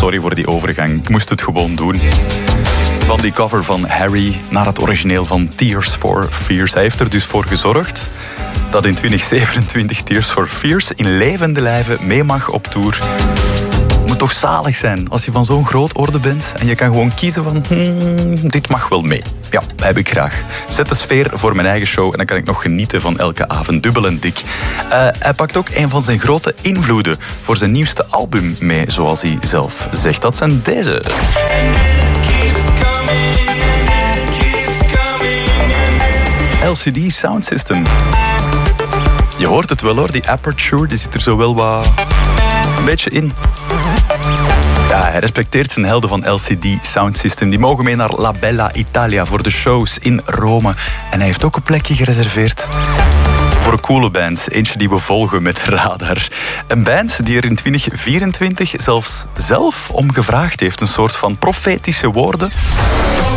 Sorry voor die overgang, ik moest het gewoon doen. Van die cover van Harry naar het origineel van Tears for Fears. Hij heeft er dus voor gezorgd dat in 2027 Tears for Fears in levende lijven mee mag op tour. Het moet toch zalig zijn als je van zo'n groot orde bent en je kan gewoon kiezen van dit mag wel mee. Ja, dat heb ik graag. Zet de sfeer voor mijn eigen show en dan kan ik nog genieten van elke avond dubbel en dik. Hij pakt ook een van zijn grote invloeden voor zijn nieuwste album mee, zoals hij zelf zegt. Dat zijn deze. LCD Sound System. Je hoort het wel hoor, die aperture die zit er zo wel wat een beetje in. Ja, hij respecteert zijn helden van LCD Sound System. Die mogen mee naar La Bella Italia voor de shows in Rome. En hij heeft ook een plekje gereserveerd voor een coole band. Eentje die we volgen met Radar. Een band die er in 2024 zelfs zelf om gevraagd heeft. Een soort van profetische woorden.